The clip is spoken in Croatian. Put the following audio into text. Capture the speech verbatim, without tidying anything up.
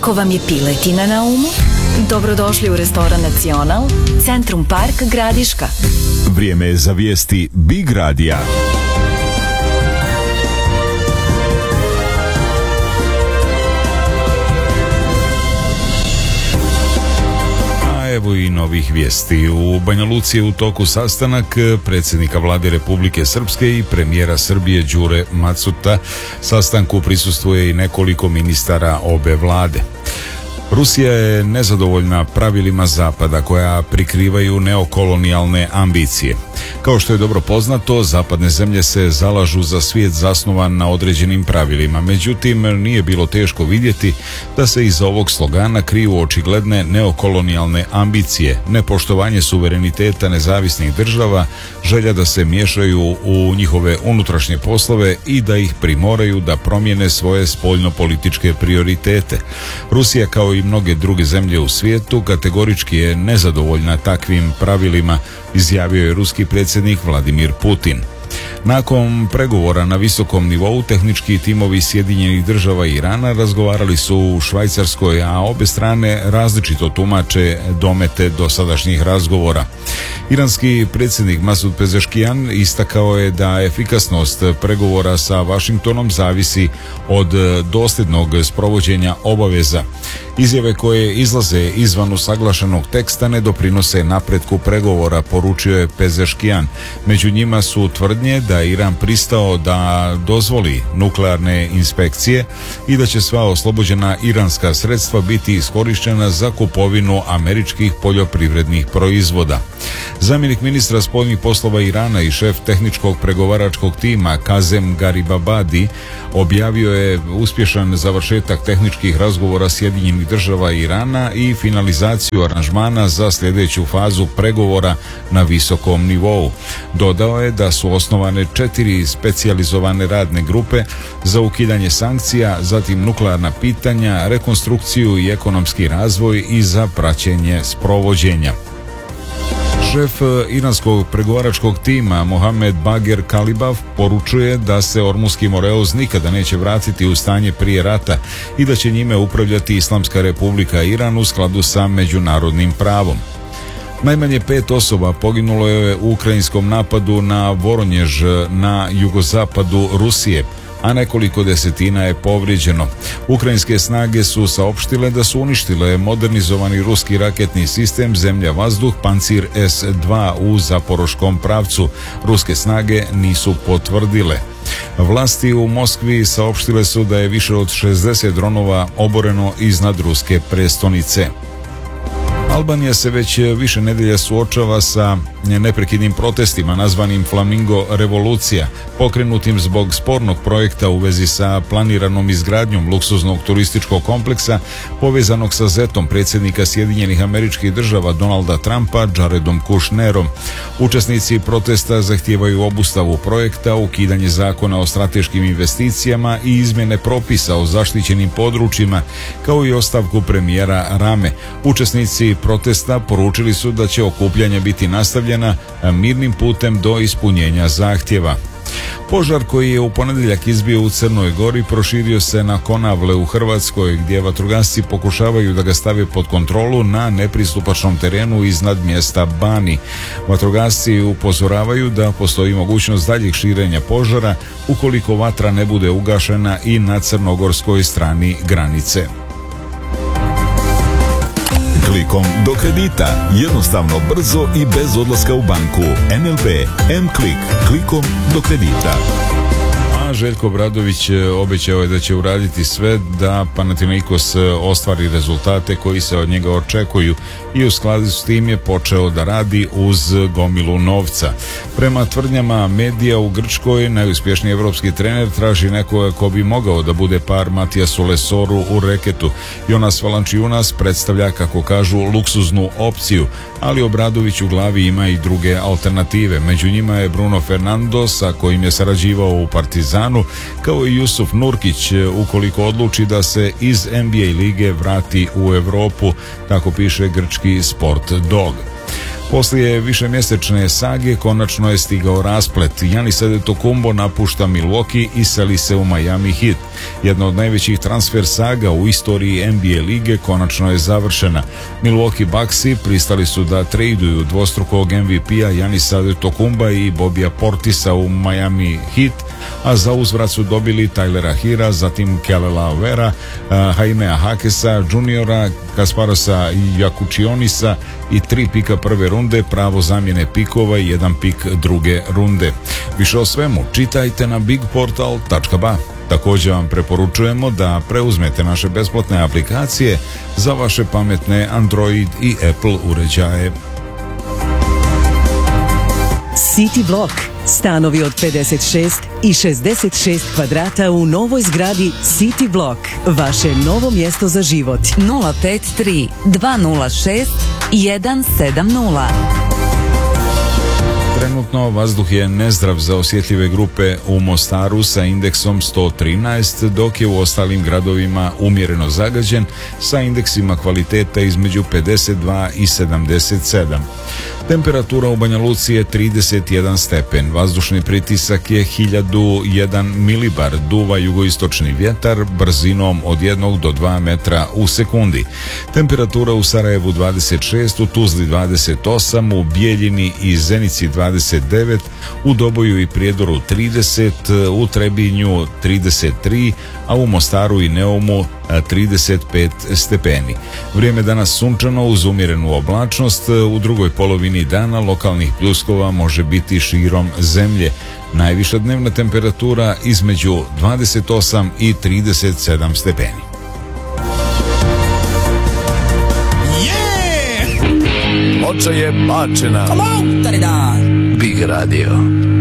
Ako vam je piletina na umu, dobrodošli u restoran Nacional, Centrum Park Gradiška. Vrijeme je za vijesti Big Radija. Evo i novih vijesti. U Banja Luci je u toku sastanak predsjednika vlade Republike Srpske i premijera Srbije Đure Macuta. Sastanku prisustvuje i nekoliko ministara obe vlade. Rusija je nezadovoljna pravilima Zapada koja prikrivaju neokolonijalne ambicije. Kao što je dobro poznato, zapadne zemlje se zalažu za svijet zasnovan na određenim pravilima. Međutim, nije bilo teško vidjeti da se iza ovog slogana kriju očigledne neokolonijalne ambicije, nepoštovanje suvereniteta nezavisnih država, želja da se miješaju u njihove unutrašnje poslove i da ih primoraju da promijene svoje spoljnopolitičke prioritete. Rusija, kao i mnoge druge zemlje u svijetu, kategorički je nezadovoljna takvim pravilima, izjavio je ruski predsjednik Vladimir Putin. Nakon pregovora na visokom nivou, tehnički timovi Sjedinjenih država i Irana razgovarali su u Švajcarskoj, a obe strane različito tumače domete dosadašnjih razgovora. Iranski predsjednik Masud Pezeškijan istakao je da efikasnost pregovora sa Vašingtonom zavisi od dosljednog sprovođenja obaveza. Izjave koje izlaze izvan usaglašenog teksta ne doprinose napretku pregovora, poručio je Pezeškijan. Među njima su tvrdnje da je Iran pristao da dozvoli nuklearne inspekcije i da će sva oslobođena iranska sredstva biti iskorištena za kupovinu američkih poljoprivrednih proizvoda. Zamjenik ministra spoljnih poslova Irana i šef tehničkog pregovaračkog tima Kazem Garibabadi objavio je uspješan završetak tehničkih razgovora Sjedinjenih država i Irana i finalizaciju aranžmana za sljedeću fazu pregovora na visokom nivou. Dodao je da su osnovane četiri specijalizovane radne grupe za ukidanje sankcija, zatim nuklearna pitanja, rekonstrukciju i ekonomski razvoj i za praćenje sprovođenja. Šef iranskog pregovaračkog tima Mohamed Bager Kalibav poručuje da se Ormuski Moreoz nikada neće vratiti u stanje prije rata i da će njime upravljati Islamska Republika Iran u skladu sa međunarodnim pravom. Najmanje pet osoba poginulo je u ukrajinskom napadu na Voronjež na jugozapadu Rusije, a nekoliko desetina je povrijeđeno. Ukrajinske snage su saopštile da su uništile modernizovani ruski raketni sistem zemlja-vazduh Pancir es dva u zaporoškom pravcu. Ruske snage nisu potvrdile. Vlasti u Moskvi saopštile su da je više od šezdeset dronova oboreno iznad ruske prestonice. Albanija se već više nedelja suočava sa neprekidnim protestima nazvanim Flamingo revolucija, pokrenutim zbog spornog projekta u vezi sa planiranom izgradnjom luksuznog turističkog kompleksa povezanog sa zetom predsjednika Sjedinjenih Američkih Država Donalda Trumpa, Jaredom Kushnerom. Učesnici protesta zahtijevaju obustavu projekta, ukidanje zakona o strateškim investicijama i izmjene propisa o zaštićenim područjima, kao i ostavku premijera Rame. Učesnici protesta poručili su da će okupljanja biti nastavljena mirnim putem do ispunjenja zahtjeva. Požar koji je u ponedjeljak izbio u Crnoj Gori proširio se na Konavle u Hrvatskoj, gdje vatrogasci pokušavaju da ga stave pod kontrolu na nepristupačnom terenu iznad mjesta Bani. Vatrogasci upozoravaju da postoji mogućnost daljeg širenja požara ukoliko vatra ne bude ugašena i na crnogorskoj strani granice. Klikom do kredita. Jednostavno, brzo i bez odlaska u banku. N L B M-Klik. Klikom do kredita. A Željko Obradović obećao je da će uraditi sve da Panathinaikos ostvari rezultate koji se od njega očekuju i u skladu s tim je počeo da radi uz gomilu novca. Prema tvrdnjama medija u Grčkoj, najuspješniji evropski trener traži nekoga ko bi mogao da bude par Matijasu Lesoru u reketu. Jonas Valanciunas predstavlja, kako kažu, luksuznu opciju, ali Obradović u glavi ima i druge alternative. Među njima je Bruno Fernando, sa kojim je sarađivao u Partizanu, kao i Jusuf Nurkić ukoliko odluči da se iz N B A lige vrati u Europu, tako piše grčki Sport Dog. Poslije višemjesečne sage konačno je stigao rasplet. Giannis Antetokounmpo napušta Milwaukee i seli se u Miami Heat. Jedna od najvećih transfer saga u istoriji N B A lige konačno je završena. Milwaukee Bucksi pristali su da traduju dvostrukog M V P-a Giannisa Antetokounmpa i Bobija Portisa u Miami Heat, a za uzvrat su dobili Tylera Hira, zatim Kelela Vera, Jaimea Hakesa, Juniora, Kasparasa Jakučionisa i tri pika prve runde, pravo zamjene pikova i jedan pik druge runde. Više o svemu čitajte na big portal tačka ba. Također vam preporučujemo da preuzmete naše besplatne aplikacije za vaše pametne Android i Apple uređaje. City Block. Stanovi od pedeset šest i šezdeset šest kvadrata u novoj zgradi City Block. Vaše novo mjesto za život. nula pet tri dva nula šest jedan sedam nula. Trenutno vazduh je nezdrav za osjetljive grupe u Mostaru sa indeksom sto trinaest, dok je u ostalim gradovima umjereno zagađen sa indeksima kvaliteta između pedeset dva i sedamdeset sedam. Temperatura u Banja Luci je trideset jedan stepen, vazdušni pritisak je hiljadu jedan milibar, duva jugoistočni vjetar brzinom od jednog do dva metra u sekundi. Temperatura u Sarajevu dvadeset šest, u Tuzli dvadeset osam, u Bijeljini i Zenici dvadeset devet, u Doboju i Prijedoru trideset, u Trebinju trideset tri, a u Mostaru i Neumu trideset pet stepeni. Vrijeme danas sunčano uz umjerenu oblačnost, u drugoj polovini dana lokalnih pljuskova može biti širom zemlje. Najviša dnevna temperatura između dvadeset osam i trideset sedam stepeni. Ploča je bačena. Big Radio.